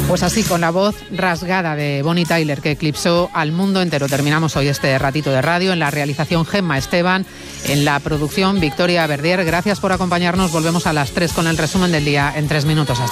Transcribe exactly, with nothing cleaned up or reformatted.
Pues así, con la voz rasgada de Bonnie Tyler, que eclipsó al mundo entero, terminamos hoy este ratito de radio. En la realización, Gemma Esteban, en la producción, Victoria Verdier. Gracias por acompañarnos. Volvemos a las tres con el resumen del día en tres minutos. Hasta